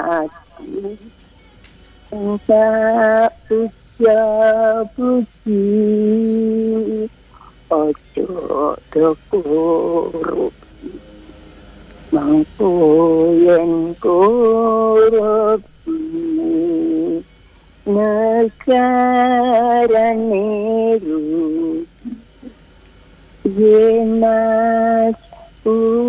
hati tak puja puji ojo dokuru mangko yen korupsi negara niru yemas